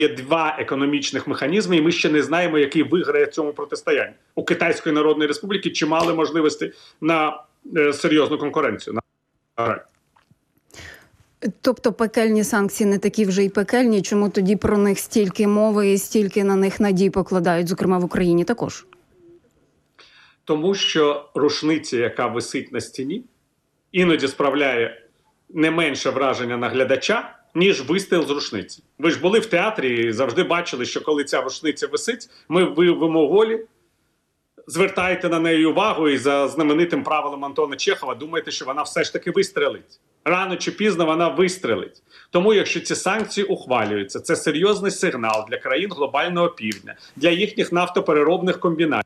є два економічних механізми, і ми ще не знаємо, який виграє в цьому протистоянні. У Китайської Народної Республіки чимало можливостей на серйозну конкуренцію. Тобто пекельні санкції не такі вже й пекельні, чому тоді про них стільки мови і стільки на них надій покладають, зокрема в Україні також? Тому що рушниця, яка висить на стіні, іноді справляє не менше враження на глядача, ніж вистріл з рушниці. Ви ж були в театрі і завжди бачили, що коли ця рушниця висить, ми вивимо голі, звертаєте на неї увагу і за знаменитим правилом Антона Чехова думаєте, що вона все ж таки вистрелить. Рано чи пізно вона вистрелить. Тому якщо ці санкції ухвалюються, це серйозний сигнал для країн глобального півдня, для їхніх нафтопереробних комбінатів.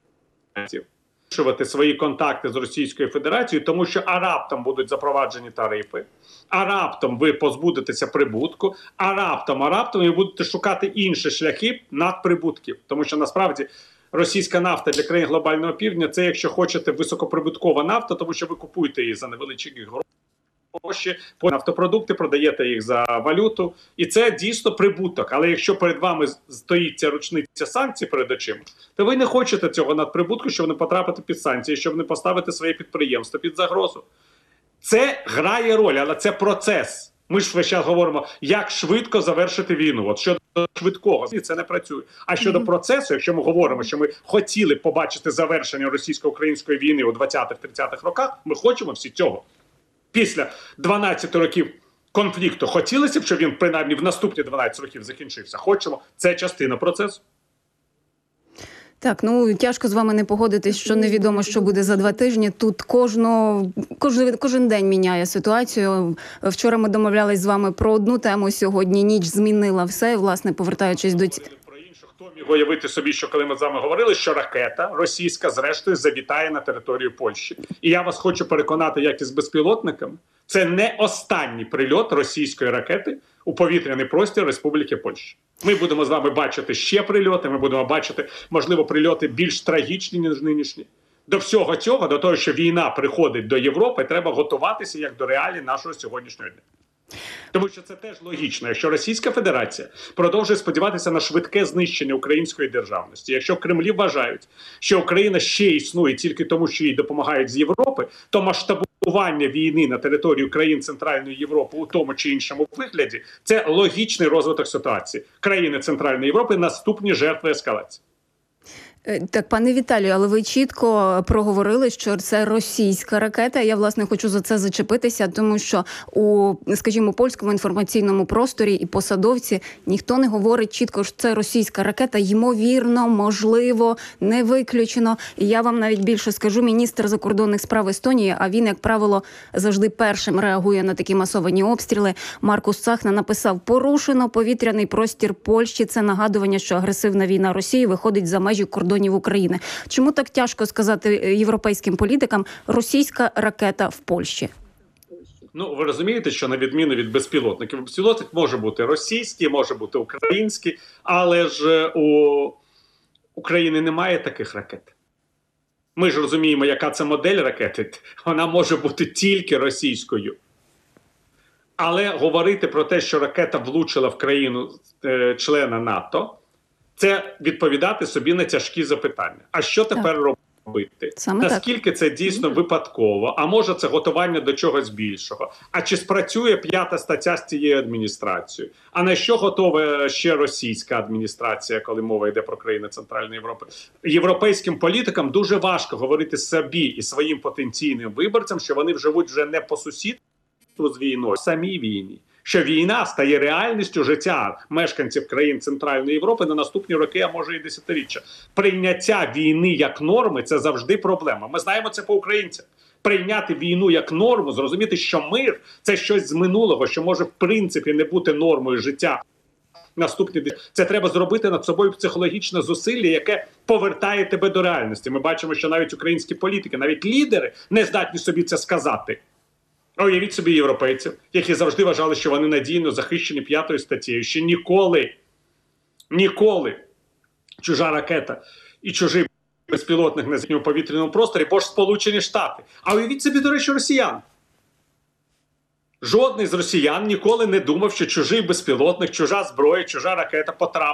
Свої контакти з Російською Федерацією, тому що раптом будуть запроваджені тарифи, раптом ви позбудетеся прибутку, раптом ви будете шукати інші шляхи надприбутків. Тому що насправді російська нафта для країн глобального півдня – це, якщо хочете, високоприбуткова нафта, тому що ви купуєте її за невеличкі гроші, нафтопродукти, продаєте їх за валюту, і це дійсно прибуток. Але якщо перед вами стоїть ця рушниця санкцій перед очима, то ви не хочете цього надприбутку, щоб не потрапити під санкції, щоб не поставити своє підприємство під загрозу. Це грає роль, але це процес. Ми ж весь час говоримо, як швидко завершити війну. От щодо швидкого, це не працює. А щодо процесу, якщо ми говоримо, що ми хотіли побачити завершення російсько-української війни у 20-30-х роках, ми хочемо всі цього. Після 12 років конфлікту хотілося б, щоб він принаймні в наступні 12 років закінчився. Хочемо. Це частина процесу. Так, тяжко з вами не погодитись, що невідомо, що буде за 2 тижні. Тут кожен день міняє ситуацію. Вчора ми домовлялись з вами про одну тему, сьогодні ніч змінила все. Власне, повертаючись до... Хто міг уявити собі, що коли ми з вами говорили, що ракета російська зрештою завітає на територію Польщі. І я вас хочу переконати, як і з безпілотниками, це не останній прильот російської ракети у повітряний простір Республіки Польща. Ми будемо з вами бачити ще прильоти, ми будемо бачити, можливо, прильоти більш трагічні, ніж нинішні. До всього цього, до того, що війна приходить до Європи, треба готуватися як до реалій нашого сьогоднішнього дня. Тому що це теж логічно. Якщо Російська Федерація продовжує сподіватися на швидке знищення української державності, якщо в Кремлі вважають, що Україна ще існує тільки тому, що їй допомагають з Європи, то масштабування війни на території країн Центральної Європи у тому чи іншому вигляді – це логічний розвиток ситуації. Країни Центральної Європи – наступні жертви ескалації. Так, пане Віталію, але ви чітко проговорили, що це російська ракета. Я, власне, хочу за це зачепитися, тому що у, скажімо, польському інформаційному просторі і посадовці ніхто не говорить чітко, що це російська ракета. Ймовірно, можливо, не виключено. І я вам навіть більше скажу, міністр закордонних справ Естонії, а він, як правило, завжди першим реагує на такі масовані обстріли, Маркус Цахна написав: порушено повітряний простір Польщі. Це нагадування, що агресивна війна Росії виходить за межі кордонів України. Чому так тяжко сказати європейським політикам російська ракета в Польщі? Ви розумієте, що на відміну від безпілотників, безпілотник може бути російський, може бути український, але ж у України немає таких ракет. Ми ж розуміємо, яка це модель ракети. Вона може бути тільки російською. Але говорити про те, що ракета влучила в країну члена НАТО, це відповідати собі на тяжкі запитання. А що тепер робити? Наскільки це дійсно випадково? А може це готування до чогось більшого? А чи спрацює 5-та стаття з цією адміністрацією? А на що готова ще російська адміністрація, коли мова йде про країни Центральної Європи? Європейським політикам дуже важко говорити собі і своїм потенційним виборцям, що вони живуть вже не по сусідству з війною, а самій війні. Що війна стає реальністю життя мешканців країн Центральної Європи на наступні роки, а може і десятиріччя. Прийняття війни як норми – це завжди проблема. Ми знаємо це по українцям. Прийняти війну як норму, зрозуміти, що мир – це щось з минулого, що може в принципі не бути нормою життя. Це треба зробити над собою психологічне зусилля, яке повертає тебе до реальності. Ми бачимо, що навіть українські політики, навіть лідери не здатні собі це сказати. Уявіть собі європейців, які завжди вважали, що вони надійно захищені 5-ю статтею. Ще ніколи чужа ракета і чужий безпілотник на земному повітряному просторі, бо ж Сполучені Штати. А уявіть собі, до речі, росіян. Жодний з росіян ніколи не думав, що чужий безпілотник, чужа зброя, чужа ракета потрапить